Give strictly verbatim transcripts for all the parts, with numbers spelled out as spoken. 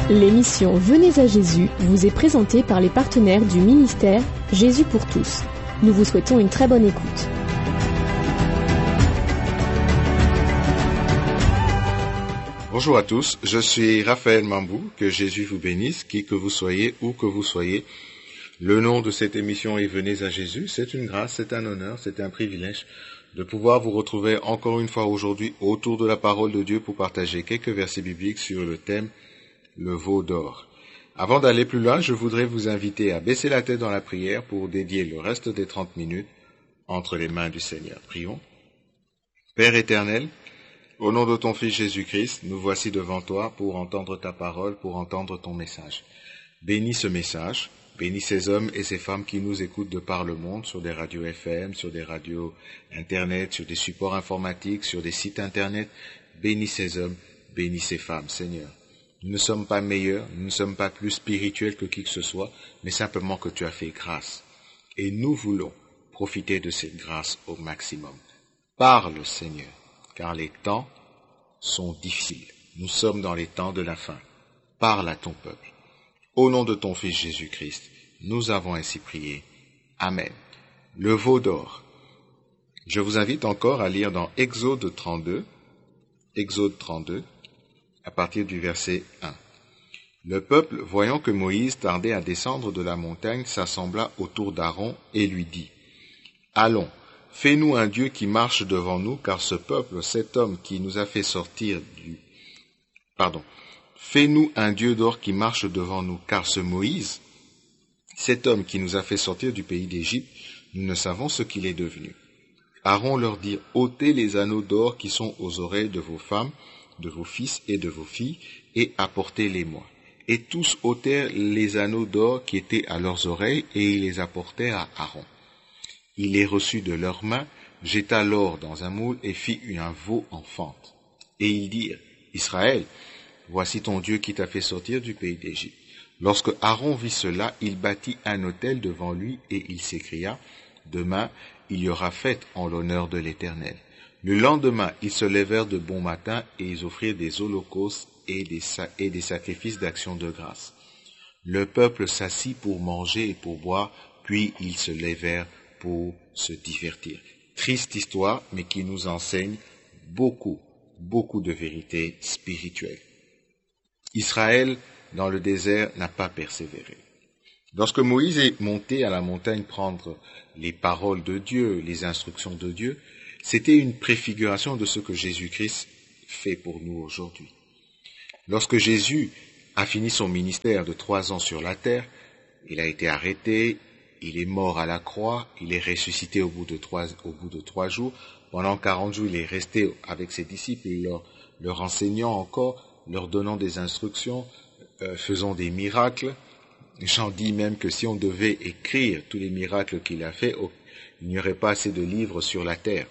L'émission Venez à Jésus vous est présentée par les partenaires du ministère Jésus pour tous. Nous vous souhaitons une très bonne écoute. Bonjour à tous, je suis Raphaël Mambou, que Jésus vous bénisse, qui que vous soyez, où que vous soyez. Le nom de cette émission est Venez à Jésus. C'est une grâce, c'est un honneur, c'est un privilège de pouvoir vous retrouver encore une fois aujourd'hui autour de la parole de Dieu pour partager quelques versets bibliques sur le thème le veau d'or. Avant d'aller plus loin, je voudrais vous inviter à baisser la tête dans la prière pour dédier le reste des trente minutes entre les mains du Seigneur. Prions. Père éternel, au nom de ton Fils Jésus-Christ, nous voici devant toi pour entendre ta parole, pour entendre ton message. Bénis ce message, bénis ces hommes et ces femmes qui nous écoutent de par le monde, sur des radios F M, sur des radios Internet, sur des supports informatiques, sur des sites Internet. Bénis ces hommes, bénis ces femmes, Seigneur. Nous ne sommes pas meilleurs, nous ne sommes pas plus spirituels que qui que ce soit, mais simplement que tu as fait grâce. Et nous voulons profiter de cette grâce au maximum. Parle, Seigneur, car les temps sont difficiles. Nous sommes dans les temps de la fin. Parle à ton peuple. Au nom de ton Fils Jésus-Christ, nous avons ainsi prié. Amen. Le veau d'or. Je vous invite encore à lire dans Exode trente-deux, Exode trente-deux, à partir du verset un. Le peuple, voyant que Moïse tardait à descendre de la montagne, s'assembla autour d'Aaron et lui dit, « Allons, fais-nous un Dieu qui marche devant nous, car ce peuple, cet homme qui nous a fait sortir du... Pardon. Fais-nous un Dieu d'or qui marche devant nous, car ce Moïse, cet homme qui nous a fait sortir du pays d'Égypte, nous ne savons ce qu'il est devenu. » Aaron leur dit, « ôtez les anneaux d'or qui sont aux oreilles de vos femmes, de vos fils et de vos filles, et apportez-les-moi. » Et tous ôtèrent les anneaux d'or qui étaient à leurs oreilles, et ils les apportèrent à Aaron. Il les reçut de leurs mains, jeta l'or dans un moule, et fit un veau en fente. Et ils dirent, « Israël, voici ton Dieu qui t'a fait sortir du pays d'Égypte. » Lorsque Aaron vit cela, il bâtit un autel devant lui, et il s'écria, « Demain, il y aura fête en l'honneur de l'Éternel. » Le lendemain, ils se levèrent de bon matin et ils offrirent des holocaustes et des, sa- et des sacrifices d'action de grâce. Le peuple s'assit pour manger et pour boire, puis ils se levèrent pour se divertir. Triste histoire, mais qui nous enseigne beaucoup, beaucoup de vérités spirituelles. Israël, dans le désert, n'a pas persévéré. Lorsque Moïse est monté à la montagne prendre les paroles de Dieu, les instructions de Dieu, c'était une préfiguration de ce que Jésus-Christ fait pour nous aujourd'hui. Lorsque Jésus a fini son ministère de trois ans sur la terre, il a été arrêté, il est mort à la croix, il est ressuscité au bout de trois, au bout de trois jours. Pendant quarante jours, il est resté avec ses disciples, leur, leur enseignant encore, leur donnant des instructions, euh, faisant des miracles. J'en dis même que si on devait écrire tous les miracles qu'il a fait, il n'y aurait pas assez de livres sur la terre.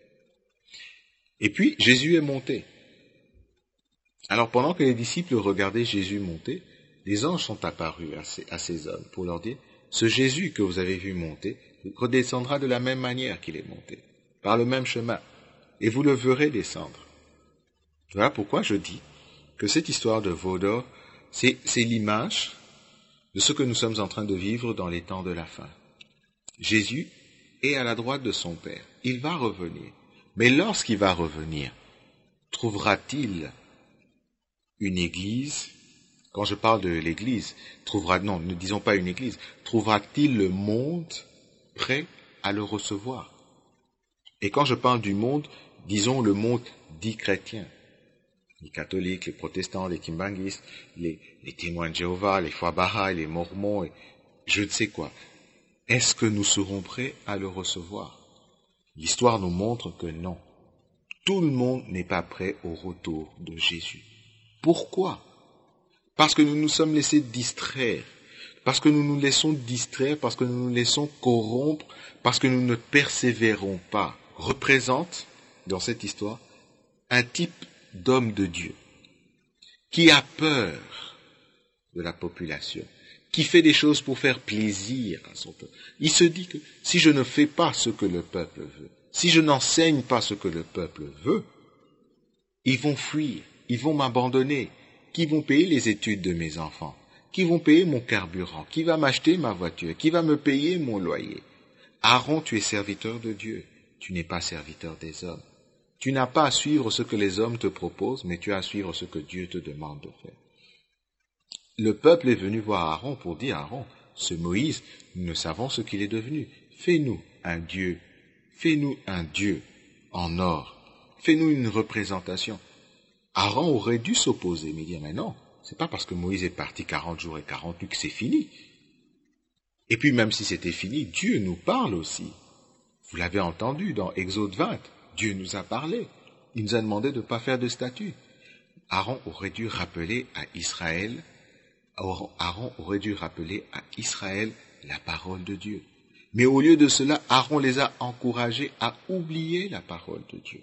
Et puis, Jésus est monté. Alors, pendant que les disciples regardaient Jésus monter, des anges sont apparus à ces, à ces hommes pour leur dire, « Ce Jésus que vous avez vu monter redescendra de la même manière qu'il est monté, par le même chemin, et vous le verrez descendre. » Voilà pourquoi je dis que cette histoire de veau d'or, c'est, c'est l'image de ce que nous sommes en train de vivre dans les temps de la fin. Jésus est à la droite de son Père. Il va revenir. Mais lorsqu'il va revenir, trouvera-t-il une église? Quand je parle de l'église, trouvera, non, ne disons pas une église, trouvera-t-il le monde prêt à le recevoir? Et quand je parle du monde, disons le monde dit chrétien. Les catholiques, les protestants, les kimbanguistes, les, les témoins de Jéhovah, les foi Baha'i, les mormons, et je ne sais quoi. Est-ce que nous serons prêts à le recevoir? L'histoire nous montre que non. Tout le monde n'est pas prêt au retour de Jésus. Pourquoi? Parce que nous nous sommes laissés distraire, parce que nous nous laissons distraire, parce que nous nous laissons corrompre, parce que nous ne persévérons pas. Représente, dans cette histoire, un type d'homme de Dieu qui a peur de la population, qui fait des choses pour faire plaisir à son peuple. Il se dit que si je ne fais pas ce que le peuple veut, si je n'enseigne pas ce que le peuple veut, ils vont fuir, ils vont m'abandonner, qui vont payer les études de mes enfants, qui vont payer mon carburant, qui va m'acheter ma voiture, qui va me payer mon loyer. Aaron, tu es serviteur de Dieu, tu n'es pas serviteur des hommes. Tu n'as pas à suivre ce que les hommes te proposent, mais tu as à suivre ce que Dieu te demande de faire. Le peuple est venu voir Aaron pour dire, Aaron, ce Moïse, nous ne savons ce qu'il est devenu. Fais-nous un Dieu, fais-nous un Dieu en or, fais-nous une représentation. Aaron aurait dû s'opposer, mais dire, mais non, c'est pas parce que Moïse est parti quarante jours et quarante nuits que c'est fini. Et puis même si c'était fini, Dieu nous parle aussi. Vous l'avez entendu dans Exode vingt, Dieu nous a parlé. Il nous a demandé de ne pas faire de statue. Aaron aurait dû rappeler à Israël, Aaron aurait dû rappeler à Israël la parole de Dieu. Mais au lieu de cela, Aaron les a encouragés à oublier la parole de Dieu.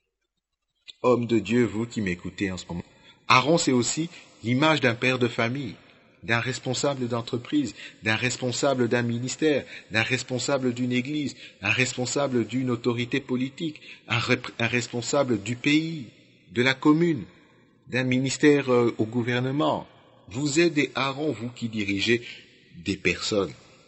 Homme de Dieu, vous qui m'écoutez en ce moment, Aaron c'est aussi l'image d'un père de famille, d'un responsable d'entreprise, d'un responsable d'un ministère, d'un responsable d'une église, un responsable d'une autorité politique, un, un responsable du pays, de la commune, d'un ministère euh, au gouvernement. Vous êtes des Aaron, vous qui dirigez des personnes.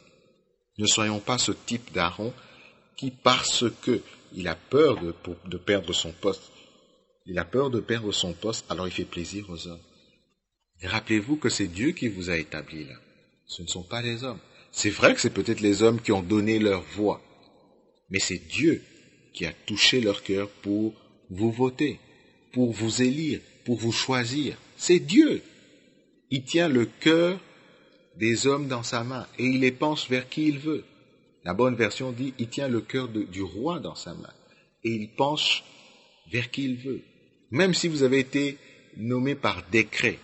Ne soyons pas ce type d'Aaron qui, parce que il a peur de, de perdre son poste, il a peur de perdre son poste, alors il fait plaisir aux hommes. Rappelez-vous que c'est Dieu qui vous a établi là. Ce ne sont pas les hommes. C'est vrai que c'est peut-être les hommes qui ont donné leur voix, mais c'est Dieu qui a touché leur cœur pour vous voter, pour vous élire, pour vous choisir. C'est Dieu. Il tient le cœur des hommes dans sa main et il les penche vers qui il veut. La bonne version dit, il tient le cœur de, du roi dans sa main et il penche vers qui il veut. Même si vous avez été nommé par décret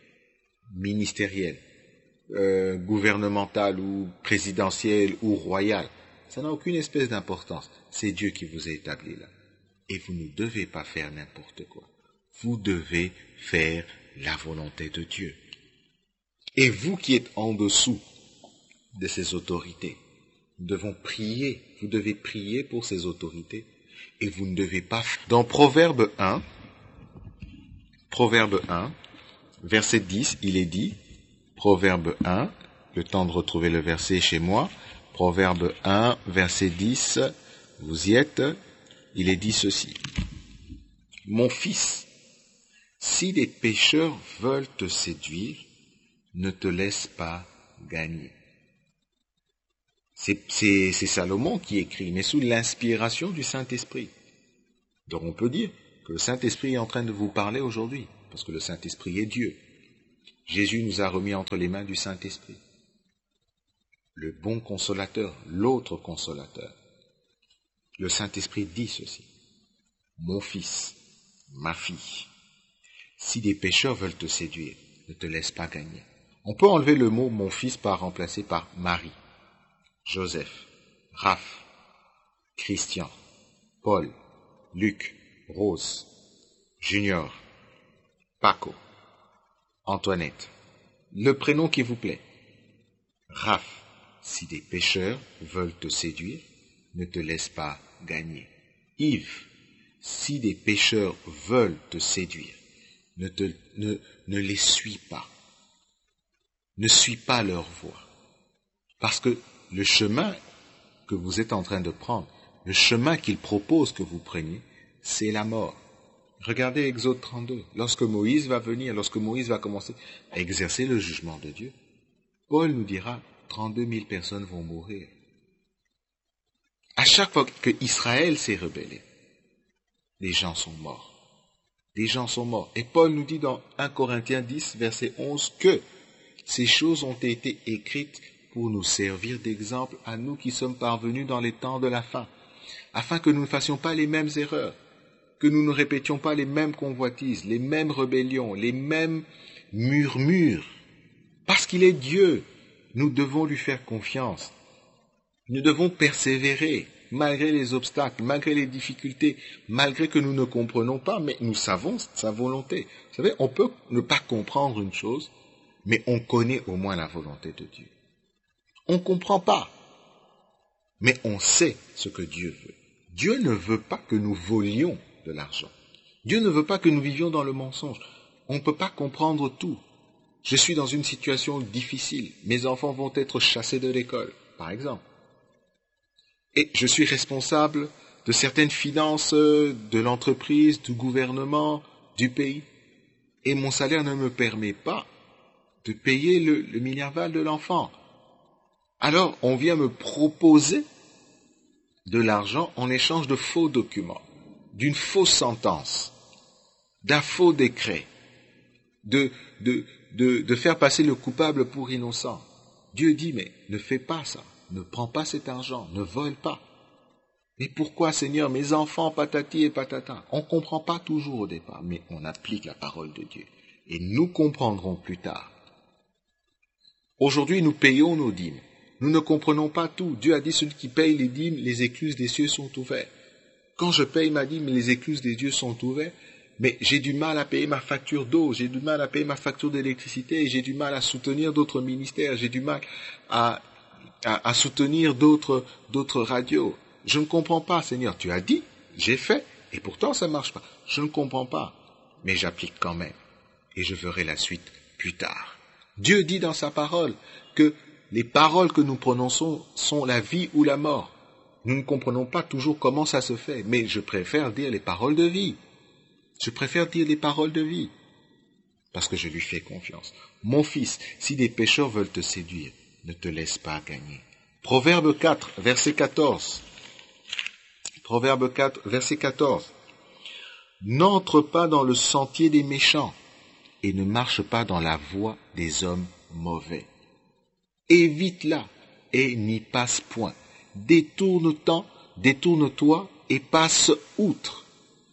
ministériel, euh, gouvernemental ou présidentiel ou royal, ça n'a aucune espèce d'importance. C'est Dieu qui vous a établi là. Et vous ne devez pas faire n'importe quoi. Vous devez faire la volonté de Dieu. Et vous qui êtes en dessous de ces autorités, nous devons prier, vous devez prier pour ces autorités et vous ne devez pas... Dans Proverbe un, Proverbe un, verset dix, il est dit, Proverbe un, le temps de retrouver le verset chez moi, Proverbe un, verset dix, vous y êtes, il est dit ceci. Mon fils, si des pécheurs veulent te séduire, ne te laisse pas gagner. C'est, c'est, c'est Salomon qui écrit, mais sous l'inspiration du Saint-Esprit. Donc on peut dire que le Saint-Esprit est en train de vous parler aujourd'hui, parce que le Saint-Esprit est Dieu. Jésus nous a remis entre les mains du Saint-Esprit. Le bon consolateur, l'autre consolateur. Le Saint-Esprit dit ceci. Mon fils, ma fille, si des pécheurs veulent te séduire, ne te laisse pas gagner. On peut enlever le mot mon fils par remplacer par Marie, Joseph, Raph, Christian, Paul, Luc, Rose, Junior, Paco, Antoinette, le prénom qui vous plaît. Raph, si des pécheurs veulent te séduire, ne te laisse pas gagner. Yves, si des pécheurs veulent te séduire, ne, te, ne, ne les suis pas. Ne suis pas leur voie. Parce que le chemin que vous êtes en train de prendre, le chemin qu'ils proposent que vous preniez, c'est la mort. Regardez Exode trente-deux. Lorsque Moïse va venir, lorsque Moïse va commencer à exercer le jugement de Dieu, Paul nous dira, trente-deux mille personnes vont mourir. À chaque fois que Israël s'est rebellé, les gens sont morts. Les gens sont morts. Et Paul nous dit dans un Corinthiens dix, verset onze, que ces choses ont été écrites pour nous servir d'exemple à nous qui sommes parvenus dans les temps de la fin, afin que nous ne fassions pas les mêmes erreurs, que nous ne répétions pas les mêmes convoitises, les mêmes rébellions, les mêmes murmures. Parce qu'il est Dieu, nous devons lui faire confiance. Nous devons persévérer, malgré les obstacles, malgré les difficultés, malgré que nous ne comprenons pas, mais nous savons sa volonté. Vous savez, on peut ne pas comprendre une chose, mais on connaît au moins la volonté de Dieu. On ne comprend pas, mais on sait ce que Dieu veut. Dieu ne veut pas que nous volions de l'argent. Dieu ne veut pas que nous vivions dans le mensonge. On ne peut pas comprendre tout. Je suis dans une situation difficile. Mes enfants vont être chassés de l'école, par exemple. Et je suis responsable de certaines finances de l'entreprise, du gouvernement, du pays. Et mon salaire ne me permet pas de payer le, le minerval de l'enfant. Alors, on vient me proposer de l'argent en échange de faux documents, d'une fausse sentence, d'un faux décret, de, de, de, de faire passer le coupable pour innocent. Dieu dit, mais ne fais pas ça, ne prends pas cet argent, ne vole pas. Mais pourquoi, Seigneur, mes enfants, patati et patata? On ne comprend pas toujours au départ, mais on applique la parole de Dieu. Et nous comprendrons plus tard. Aujourd'hui, nous payons nos dîmes. Nous ne comprenons pas tout. Dieu a dit, celui qui paye les dîmes, les écluses des cieux sont ouvertes. Quand je paye ma dîme, les écluses des dieux sont ouvertes, mais j'ai du mal à payer ma facture d'eau, j'ai du mal à payer ma facture d'électricité, j'ai du mal à soutenir d'autres ministères, j'ai du mal à, à, à soutenir d'autres, d'autres radios. Je ne comprends pas, Seigneur. Tu as dit, j'ai fait, et pourtant ça ne marche pas. Je ne comprends pas, mais j'applique quand même. Et je verrai la suite plus tard. Dieu dit dans sa parole que les paroles que nous prononçons sont la vie ou la mort. Nous ne comprenons pas toujours comment ça se fait, mais je préfère dire les paroles de vie. Je préfère dire les paroles de vie, parce que je lui fais confiance. Mon fils, si des pécheurs veulent te séduire, ne te laisse pas gagner. Proverbe quatre, verset quatorze. Proverbe quatre, verset quatorze. N'entre pas dans le sentier des méchants et ne marche pas dans la voie des hommes mauvais. Évite-la et n'y passe point. Détourne-t'en, détourne-toi et passe outre.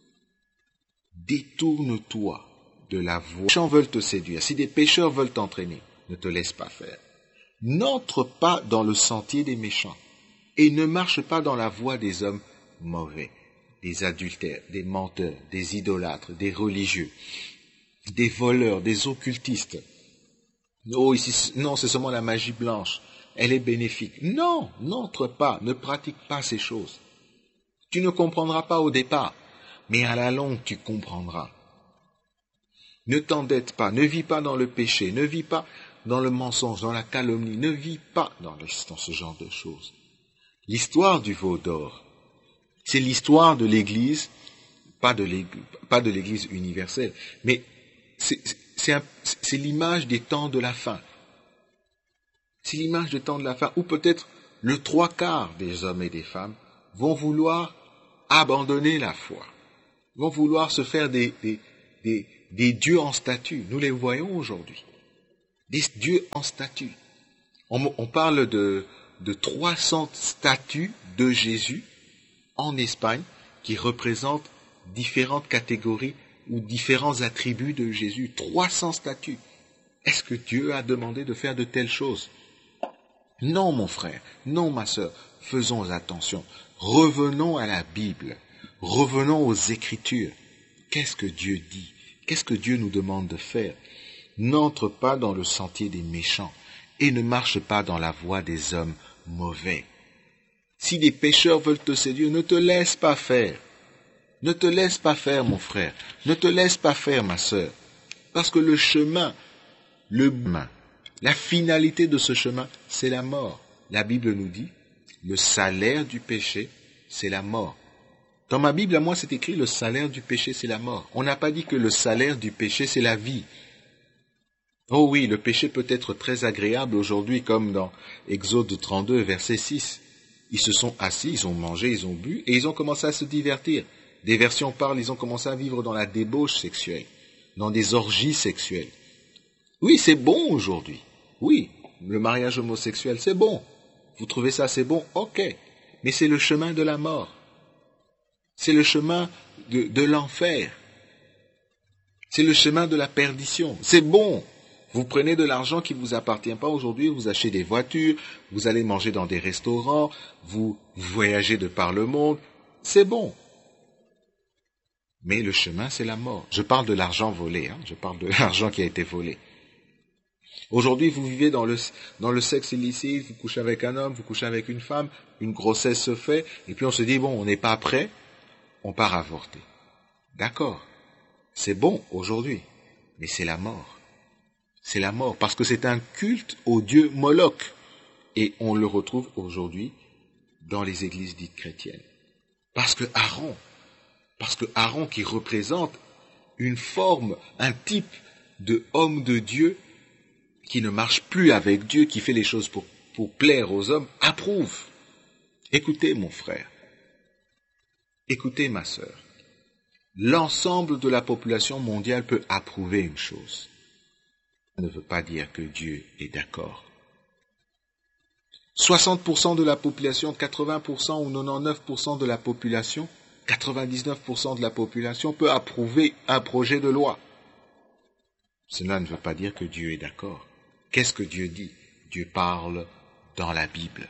Détourne-toi de la voie. Les méchants veulent te séduire. Si des pécheurs veulent t'entraîner, ne te laisse pas faire. N'entre pas dans le sentier des méchants et ne marche pas dans la voie des hommes mauvais, des adultères, des menteurs, des idolâtres, des religieux, des voleurs, des occultistes. Oh, ici, non, c'est seulement la magie blanche. Elle est bénéfique. Non, n'entre pas, ne pratique pas ces choses. Tu ne comprendras pas au départ, mais à la longue, tu comprendras. Ne t'endette pas, ne vis pas dans le péché, ne vis pas dans le mensonge, dans la calomnie, ne vis pas dans, le, dans ce genre de choses. L'histoire du veau d'or, c'est l'histoire de l'Église, pas de l'Église, pas de l'Église universelle, mais c'est, c'est, un, c'est l'image des temps de la fin. C'est l'image des temps de la fin, où peut-être le trois quarts des hommes et des femmes vont vouloir abandonner la foi, vont vouloir se faire des, des, des, des dieux en statue. Nous les voyons aujourd'hui. Des dieux en statue. On, on parle de, de trois cents statues de Jésus en Espagne qui représentent différentes catégories ou différents attributs de Jésus. trois cents statues. Est-ce que Dieu a demandé de faire de telles choses? Non, mon frère, non, ma sœur, faisons attention. Revenons à la Bible, revenons aux Écritures. Qu'est-ce que Dieu dit? Qu'est-ce que Dieu nous demande de faire? N'entre pas dans le sentier des méchants et ne marche pas dans la voie des hommes mauvais. Si des pécheurs veulent te séduire, ne te laisse pas faire. Ne te laisse pas faire, mon frère. Ne te laisse pas faire, ma sœur. Parce que le chemin, le chemin, la finalité de ce chemin, c'est la mort. La Bible nous dit, le salaire du péché, c'est la mort. Dans ma Bible, à moi, c'est écrit, le salaire du péché, c'est la mort. On n'a pas dit que le salaire du péché, c'est la vie. Oh oui, le péché peut être très agréable aujourd'hui, comme dans Exode trente-deux, verset six. Ils se sont assis, ils ont mangé, ils ont bu, et ils ont commencé à se divertir. Des versions parlent, ils ont commencé à vivre dans la débauche sexuelle, dans des orgies sexuelles. Oui, c'est bon aujourd'hui. Oui, le mariage homosexuel, c'est bon. Vous trouvez ça, c'est bon? Ok. Mais c'est le chemin de la mort. C'est le chemin de, de l'enfer. C'est le chemin de la perdition. C'est bon. Vous prenez de l'argent qui ne vous appartient pas aujourd'hui, vous achetez des voitures, vous allez manger dans des restaurants, vous, vous voyagez de par le monde. C'est bon. Mais le chemin, c'est la mort. Je parle de l'argent volé, hein. Je parle de l'argent qui a été volé. Aujourd'hui, vous vivez dans le, dans le sexe illicite, vous couchez avec un homme, vous couchez avec une femme, une grossesse se fait, et puis on se dit, bon, on n'est pas prêt, on part avorter. D'accord, c'est bon aujourd'hui, mais c'est la mort. C'est la mort, parce que c'est un culte au dieu Moloch. Et on le retrouve aujourd'hui dans les églises dites chrétiennes. Parce que Aaron, parce que Aaron qui représente une forme, un type de homme de Dieu qui ne marche plus avec Dieu, qui fait les choses pour, pour plaire aux hommes, approuve. Écoutez mon frère, écoutez ma sœur, l'ensemble de la population mondiale peut approuver une chose. Ça ne veut pas dire que Dieu est d'accord. soixante pour cent de la population, quatre-vingts pour cent ou quatre-vingt-dix-neuf pour cent de la population, quatre-vingt-dix-neuf pour cent de la population peut approuver un projet de loi. Cela ne veut pas dire que Dieu est d'accord. Qu'est-ce que Dieu dit? Dieu parle dans la Bible.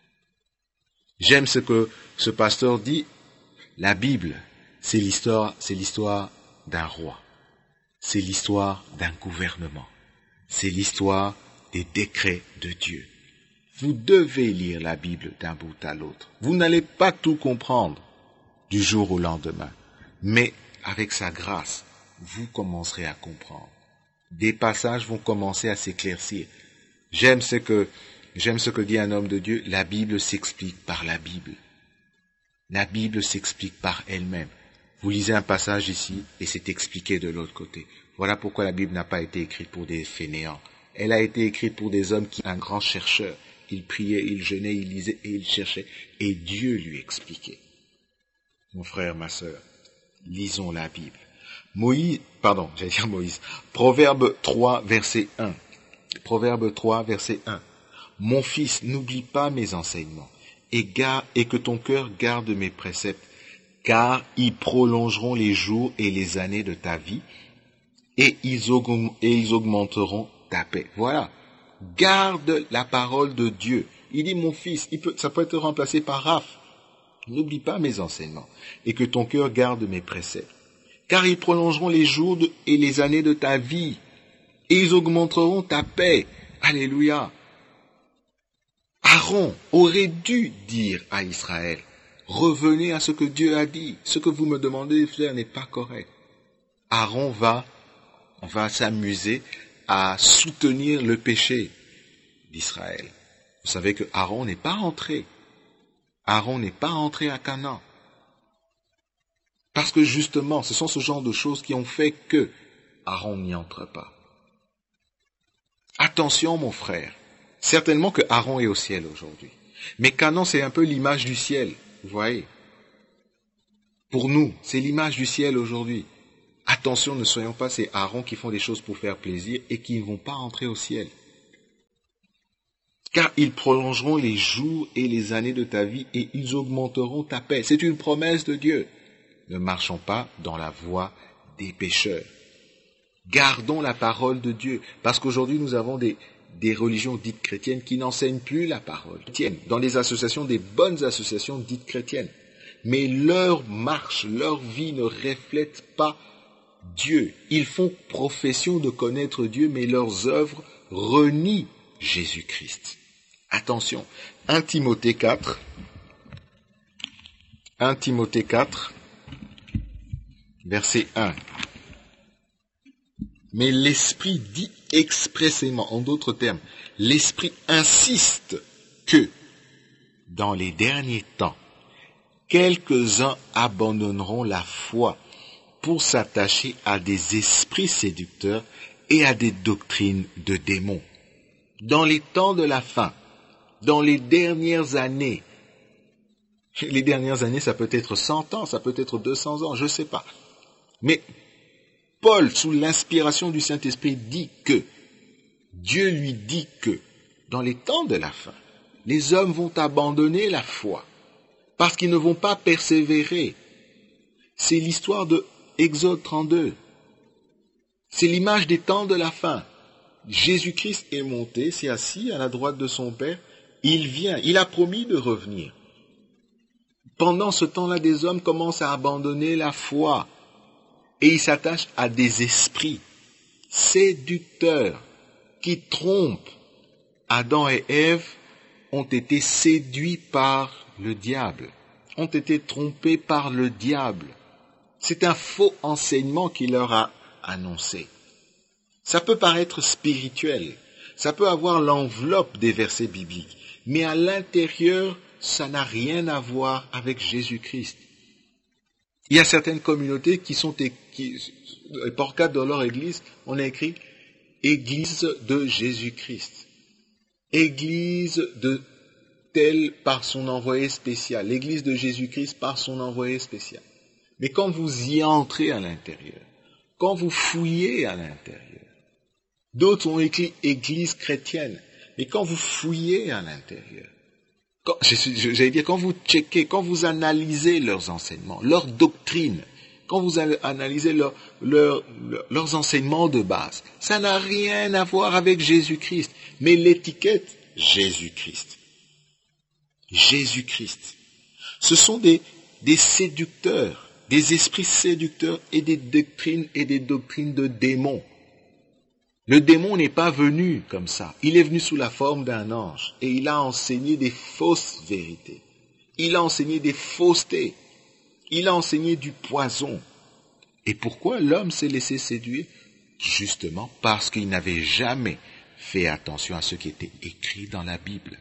J'aime ce que ce pasteur dit. La Bible, c'est l'histoire, c'est l'histoire d'un roi. C'est l'histoire d'un gouvernement. C'est l'histoire des décrets de Dieu. Vous devez lire la Bible d'un bout à l'autre. Vous n'allez pas tout comprendre du jour au lendemain. Mais avec sa grâce, vous commencerez à comprendre. Des passages vont commencer à s'éclaircir. J'aime ce que, j'aime ce que dit un homme de Dieu. La Bible s'explique par la Bible. La Bible s'explique par elle-même. Vous lisez un passage ici et c'est expliqué de l'autre côté. Voilà pourquoi la Bible n'a pas été écrite pour des fainéants. Elle a été écrite pour des hommes qui sont un grand chercheur. Il priait, il jeûnait, il lisait et il cherchait. Et Dieu lui expliquait. Mon frère, ma sœur, lisons la Bible. Moïse, pardon, j'allais dire Moïse. Proverbe trois, verset un. Proverbe trois, verset un. Mon fils, n'oublie pas mes enseignements et, garde, et que ton cœur garde mes préceptes, car ils prolongeront les jours et les années de ta vie et ils, augm- et ils augmenteront ta paix. Voilà. Garde la parole de Dieu. Il dit, mon fils, il peut, ça peut être remplacé par Raph. N'oublie pas mes enseignements et que ton cœur garde mes préceptes. Car ils prolongeront les jours de, et les années de ta vie et ils augmenteront ta paix. Alléluia. Aaron aurait dû dire à Israël, revenez à ce que Dieu a dit. Ce que vous me demandez de faire n'est pas correct. Aaron va, va s'amuser à soutenir le péché d'Israël. Vous savez que Aaron n'est pas rentré. Aaron n'est pas rentré à Canaan. Parce que justement, ce sont ce genre de choses qui ont fait que Aaron n'y entre pas. Attention mon frère, certainement que Aaron est au ciel aujourd'hui. Mais Canaan, c'est un peu l'image du ciel, vous voyez. Pour nous, c'est l'image du ciel aujourd'hui. Attention, ne soyons pas ces Aaron qui font des choses pour faire plaisir et qui ne vont pas entrer au ciel. Car ils prolongeront les jours et les années de ta vie et ils augmenteront ta paix. C'est une promesse de Dieu. Ne marchons pas dans la voie des pécheurs. Gardons la parole de Dieu. Parce qu'aujourd'hui, nous avons des, des religions dites chrétiennes qui n'enseignent plus la parole chrétienne. Dans les associations, des bonnes associations dites chrétiennes. Mais leur marche, leur vie ne reflète pas Dieu. Ils font profession de connaître Dieu, mais leurs œuvres renient Jésus-Christ. Attention, un Timothée quatre, un Timothée quatre, verset un. Mais l'Esprit dit expressément, en d'autres termes, l'Esprit insiste que, dans les derniers temps, quelques-uns abandonneront la foi pour s'attacher à des esprits séducteurs et à des doctrines de démons. Dans les temps de la fin, dans les dernières années, les dernières années, ça peut être cent ans, ça peut être deux cents ans, je ne sais pas. Mais Paul, sous l'inspiration du Saint-Esprit, dit que, Dieu lui dit que, dans les temps de la fin, les hommes vont abandonner la foi, parce qu'ils ne vont pas persévérer. C'est l'histoire de Exode trente-deux. C'est l'image des temps de la fin. Jésus-Christ est monté, s'est assis à la droite de son Père, il vient, il a promis de revenir. Pendant ce temps-là, des hommes commencent à abandonner la foi et ils s'attachent à des esprits séducteurs qui trompent. Adam et Ève ont été séduits par le diable, ont été trompés par le diable. C'est un faux enseignement qu'il leur a annoncé. Ça peut paraître spirituel, ça peut avoir l'enveloppe des versets bibliques, mais à l'intérieur, ça n'a rien à voir avec Jésus-Christ. Il y a certaines communautés qui sont, qui, pour cadre dans leur église, on a écrit Église de Jésus-Christ. Église de telle par son envoyé spécial. L'église de Jésus-Christ par son envoyé spécial. Mais quand vous y entrez à l'intérieur, quand vous fouillez à l'intérieur, d'autres ont écrit Église chrétienne, mais quand vous fouillez à l'intérieur, quand, j'allais dire, quand vous checkez, quand vous analysez leurs enseignements, leurs doctrines, quand vous analysez leur, leur, leur, leurs enseignements de base, ça n'a rien à voir avec Jésus-Christ, mais l'étiquette Jésus-Christ. Jésus-Christ. Ce sont des, des séducteurs, des esprits séducteurs et des doctrines et des doctrines de démons. Le démon n'est pas venu comme ça. Il est venu sous la forme d'un ange et il a enseigné des fausses vérités. Il a enseigné des faussetés. Il a enseigné du poison. Et pourquoi l'homme s'est laissé séduire? Justement parce qu'il n'avait jamais fait attention à ce qui était écrit dans la Bible.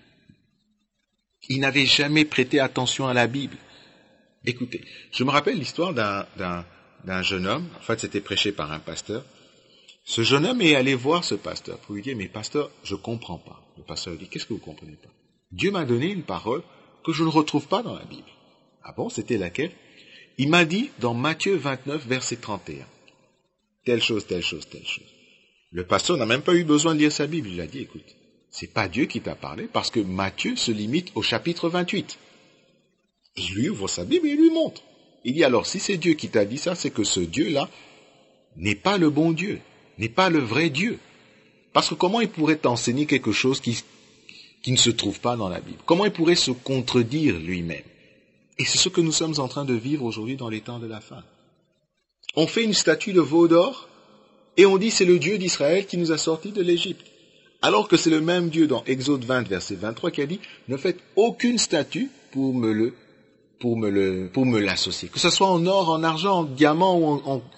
Il n'avait jamais prêté attention à la Bible. Écoutez, je me rappelle l'histoire d'un, d'un, d'un jeune homme. En fait, c'était prêché par un pasteur. Ce jeune homme est allé voir ce pasteur pour lui dire, mais pasteur, je comprends pas. Le pasteur lui dit, qu'est-ce que vous comprenez pas? Dieu m'a donné une parole que je ne retrouve pas dans la Bible. Ah bon, c'était laquelle? Il m'a dit dans Matthieu vingt-neuf, verset trente et un, telle chose, telle chose, telle chose. Le pasteur n'a même pas eu besoin de lire sa Bible. Il a dit, écoute, c'est pas Dieu qui t'a parlé parce que Matthieu se limite au chapitre vingt-huit. Il lui ouvre sa Bible et il lui montre. Il dit, alors, si c'est Dieu qui t'a dit ça, c'est que ce Dieu-là n'est pas le bon Dieu. N'est pas le vrai Dieu. Parce que comment il pourrait t'enseigner quelque chose qui, qui ne se trouve pas dans la Bible? Comment il pourrait se contredire lui-même? Et c'est ce que nous sommes en train de vivre aujourd'hui dans les temps de la fin. On fait une statue de veau d'or et on dit c'est le Dieu d'Israël qui nous a sortis de l'Égypte. Alors que c'est le même Dieu dans Exode vingt, verset vingt-trois qui a dit ne faites aucune statue pour me le, pour me le, pour me l'associer. Que ce soit en or, en argent, en diamant ou en, en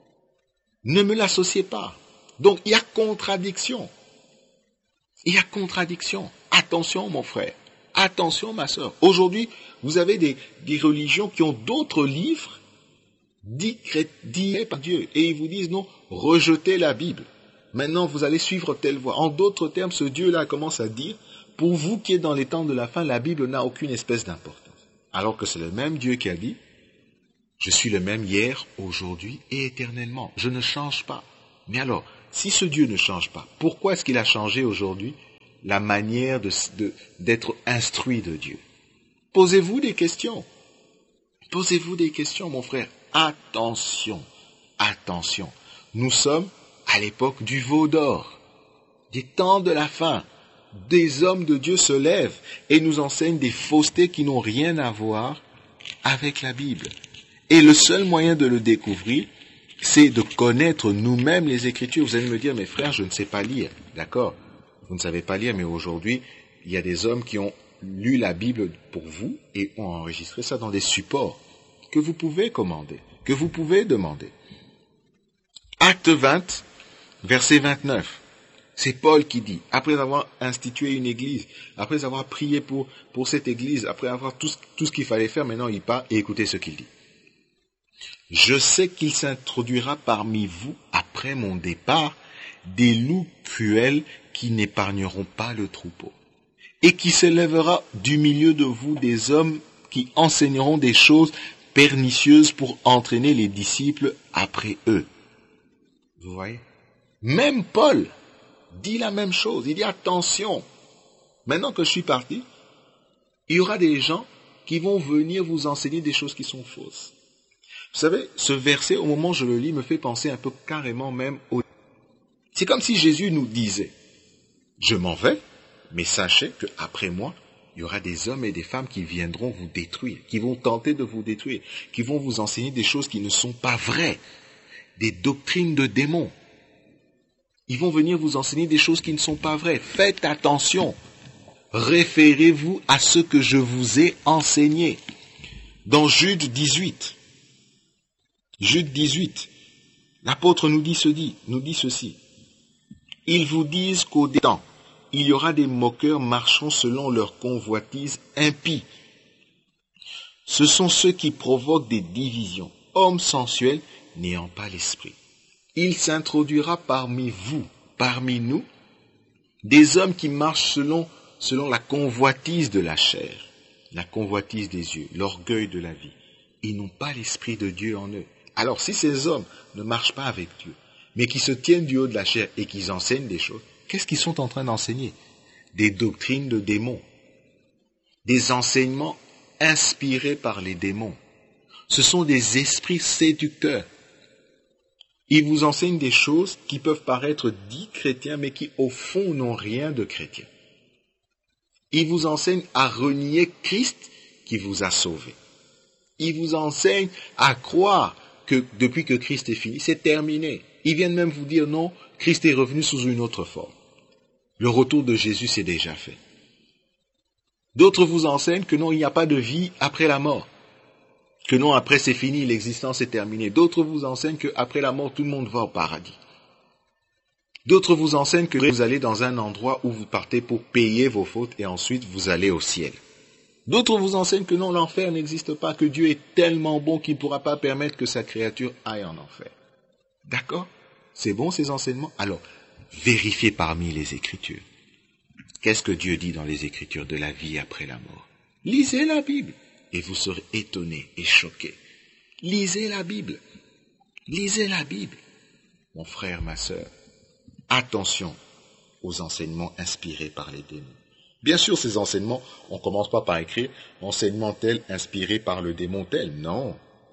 ne me l'associez pas. Donc, il y a contradiction. Il y a contradiction. Attention, mon frère. Attention, ma sœur. Aujourd'hui, vous avez des, des religions qui ont d'autres livres dits dits par Dieu. Et ils vous disent, non, rejetez la Bible. Maintenant, vous allez suivre telle voie. En d'autres termes, ce Dieu-là commence à dire, pour vous qui êtes dans les temps de la fin, la Bible n'a aucune espèce d'importance. Alors que c'est le même Dieu qui a dit, je suis le même hier, aujourd'hui et éternellement. Je ne change pas. Mais alors, si ce Dieu ne change pas, pourquoi est-ce qu'il a changé aujourd'hui la manière de, de, d'être instruit de Dieu? Posez-vous des questions. Posez-vous des questions, mon frère. Attention, attention. Nous sommes à l'époque du veau d'or, des temps de la fin. Des hommes de Dieu se lèvent et nous enseignent des faussetés qui n'ont rien à voir avec la Bible. Et le seul moyen de le découvrir, c'est de connaître nous-mêmes les Écritures. Vous allez me dire, mes frères, je ne sais pas lire. D'accord, vous ne savez pas lire, mais aujourd'hui, il y a des hommes qui ont lu la Bible pour vous et ont enregistré ça dans des supports que vous pouvez commander, que vous pouvez demander. Acte vingt, verset vingt-neuf. C'est Paul qui dit, après avoir institué une église, après avoir prié pour, pour cette église, après avoir tout, tout ce qu'il fallait faire, maintenant il part et écoutez ce qu'il dit. Je sais qu'il s'introduira parmi vous, après mon départ, des loups cruels qui n'épargneront pas le troupeau, et qui s'élèvera du milieu de vous des hommes qui enseigneront des choses pernicieuses pour entraîner les disciples après eux. Vous voyez? Même Paul dit la même chose. Il dit attention, maintenant que je suis parti, il y aura des gens qui vont venir vous enseigner des choses qui sont fausses. Vous savez, ce verset, au moment où je le lis, me fait penser un peu carrément même au... C'est comme si Jésus nous disait, je m'en vais, mais sachez qu'après moi, il y aura des hommes et des femmes qui viendront vous détruire, qui vont tenter de vous détruire, qui vont vous enseigner des choses qui ne sont pas vraies, des doctrines de démons. Ils vont venir vous enseigner des choses qui ne sont pas vraies. Faites attention. Référez-vous à ce que je vous ai enseigné. Dans Jude dix-huit, Jude dix-huit, l'apôtre nous dit, ce dit, nous dit ceci. Ils vous disent qu'au temps, il y aura des moqueurs marchant selon leur convoitise impie. Ce sont ceux qui provoquent des divisions, hommes sensuels n'ayant pas l'esprit. Il s'introduira parmi vous, parmi nous, des hommes qui marchent selon, selon la convoitise de la chair, la convoitise des yeux, l'orgueil de la vie. Ils n'ont pas l'esprit de Dieu en eux. Alors si ces hommes ne marchent pas avec Dieu, mais qui se tiennent du haut de la chair et qui enseignent des choses, qu'est-ce qu'ils sont en train d'enseigner? Des doctrines de démons, des enseignements inspirés par les démons. Ce sont des esprits séducteurs. Ils vous enseignent des choses qui peuvent paraître dits chrétiens, mais qui au fond n'ont rien de chrétien. Ils vous enseignent à renier Christ qui vous a sauvé. Ils vous enseignent à croire que depuis que Christ est fini, c'est terminé. Ils viennent même vous dire non, Christ est revenu sous une autre forme. Le retour de Jésus, c'est déjà fait. D'autres vous enseignent que non, il n'y a pas de vie après la mort. Que non, après c'est fini, l'existence est terminée. D'autres vous enseignent qu'après la mort, tout le monde va au paradis. D'autres vous enseignent que vous allez dans un endroit où vous partez pour payer vos fautes et ensuite vous allez au ciel. D'autres vous enseignent que non, l'enfer n'existe pas, que Dieu est tellement bon qu'il ne pourra pas permettre que sa créature aille en enfer. D'accord? C'est bon ces enseignements? Alors, vérifiez parmi les Écritures. Qu'est-ce que Dieu dit dans les Écritures de la vie après la mort? Lisez la Bible et vous serez étonnés et choqués. Lisez la Bible. Lisez la Bible. Mon frère, ma sœur, attention aux enseignements inspirés par les démons. Bien sûr, ces enseignements, on ne commence pas par écrire « enseignement tel inspiré par le démon tel ». Non.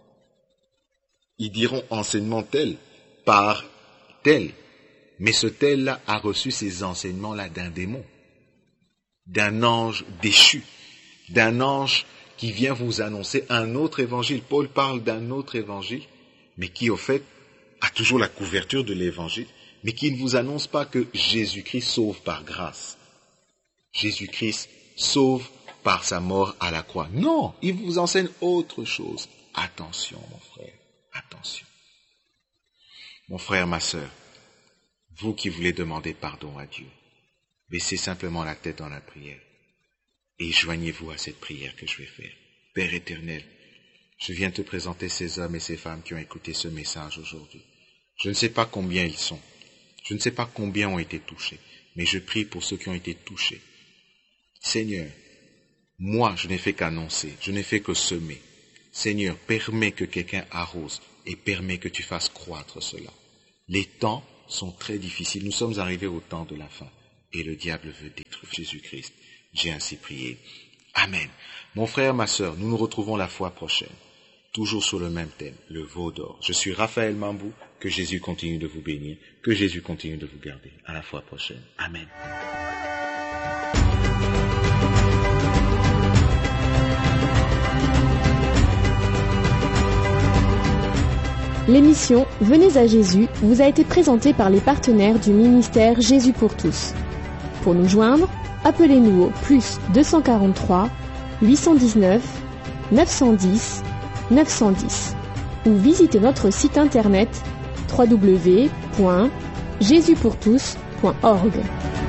Ils diront « enseignement tel par tel ». Mais ce tel-là a reçu ces enseignements-là d'un démon, d'un ange déchu, d'un ange qui vient vous annoncer un autre évangile. Paul parle d'un autre évangile, mais qui au fait a toujours la couverture de l'évangile, mais qui ne vous annonce pas que Jésus-Christ sauve par grâce. Jésus-Christ sauve par sa mort à la croix. Non, il vous enseigne autre chose. Attention, mon frère, attention. Mon frère, ma sœur, vous qui voulez demander pardon à Dieu, baissez simplement la tête dans la prière et joignez-vous à cette prière que je vais faire. Père éternel, je viens te présenter ces hommes et ces femmes qui ont écouté ce message aujourd'hui. Je ne sais pas combien ils sont, je ne sais pas combien ont été touchés, mais je prie pour ceux qui ont été touchés. Seigneur, moi je n'ai fait qu'annoncer, je n'ai fait que semer. Seigneur, permets que quelqu'un arrose et permets que tu fasses croître cela. Les temps sont très difficiles. Nous sommes arrivés au temps de la fin et le diable veut détruire Jésus-Christ. J'ai ainsi prié. Amen. Mon frère, ma sœur, nous nous retrouvons la fois prochaine, toujours sur le même thème, le veau d'or. Je suis Raphaël Mambou. Que Jésus continue de vous bénir, que Jésus continue de vous garder. À la fois prochaine. Amen. L'émission Venez à Jésus vous a été présentée par les partenaires du ministère Jésus pour tous. Pour nous joindre, appelez-nous au plus deux cent quarante-trois, huit cent dix-neuf, neuf cent dix, neuf cent dix ou visitez notre site internet w w w point jésus pour tous point org.